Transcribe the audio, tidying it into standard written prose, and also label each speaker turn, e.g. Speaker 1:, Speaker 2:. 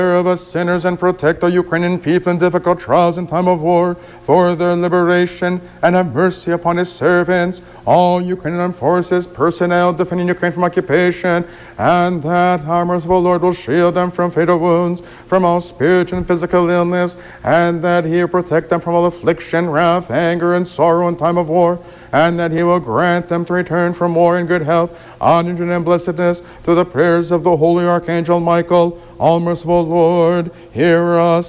Speaker 1: of us sinners and protect the Ukrainian people in difficult trials in time of war for their liberation, and have mercy upon his servants, all Ukrainian forces, personnel defending Ukraine from occupation, and that our merciful Lord will shield them from fatal wounds, from all spiritual and physical illness, and that he will protect them from all affliction, wrath, anger, and sorrow in time of war, and that he will grant them to return from war in good health, honor, and blessedness, through the prayers of the holy Archangel Michael. All merciful Lord, hear us.